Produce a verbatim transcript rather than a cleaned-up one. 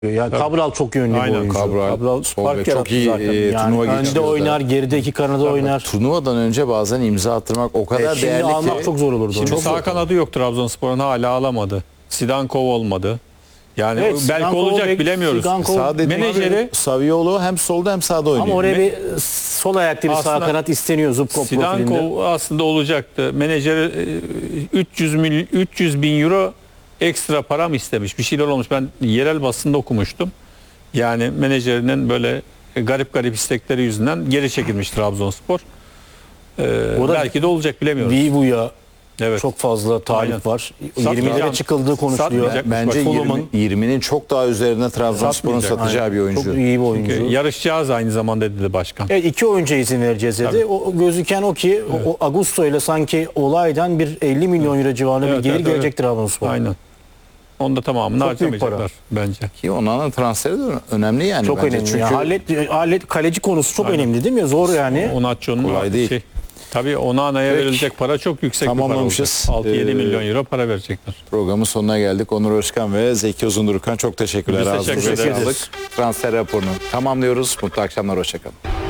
Yani Cabral çok yönlü Aynen, bir oyuncu. Cabral, Cabral sol fark bek yarattı çok iyi, zaten. e, Yani turnuva önde geçiriyor oynar, da. geride iki kanada oynar. Turnuvadan önce bazen imza attırmak o kadar Evet, şimdi değerli almak ki. çok zor olurdu. Şimdi Çok sağ zor. kanadı yok Trabzonspor'un, hala alamadı. Sidankov olmadı. Yani Evet, belki Sidankov olacak, bek- bilemiyoruz. Sidankov- Sağ dediğim Menajeri gibi Savioğlu hem solda hem sağda oynuyor. Ama oraya bir sol ayaklı bir sağ Aslında kanat isteniyor Zubkov profilinde. Sidankov aslında olacaktı. Menajeri e, üç yüz mil, üç yüz bin euro ekstra para mı istemiş? Bir şeyler olmuş. Ben yerel basında okumuştum. Yani menajerinin böyle garip garip istekleri yüzünden geri çekilmiş Trabzonspor. Ee, O da belki de olacak, bilemiyoruz. Vivu'ya Evet. çok fazla talip Aynen. var. Satmayacağım. yirmilere çıkıldığı konuşuluyor. Satmayacak. Bence Fulham'ın- yirmi yirminin çok daha üzerine Trabzonspor'un Satmayacak. satacağı bir oyuncu. Çok iyi bir oyuncu. Çünkü yarışacağız aynı zamanda dedi başkan. Evet, iki oyuncuya izin vereceğiz dedi. Tabii. O gözüken o ki o, o Augusto ile sanki olaydan bir elli milyon euro civarında Evet, bir gelir evet, gelecek evet. Trabzonspor. Aynen. Onda tamamını Çok büyük harcamayacaklar bence. Ki Onan'ın transferi de önemli yani. Çok bence. önemli. Çünkü Yani Hallet, Hallet kaleci konusu çok Aynen. önemli değil mi? Zor yani. Kolay Onaço'nun değil. şey. Tabii Onana'ya Peki. verilecek para çok yüksek bir para olacak. Tamamlamışız. altı yedi Ee, milyon euro para verecekler. programın sonuna geldik. Onur Özkan ve Zeki Uzundurkan çok teşekkürler. Biz Ağzınıza teşekkür ederiz. sağlık. Transfer raporunu tamamlıyoruz. Mutlu akşamlar. Hoşçakalın.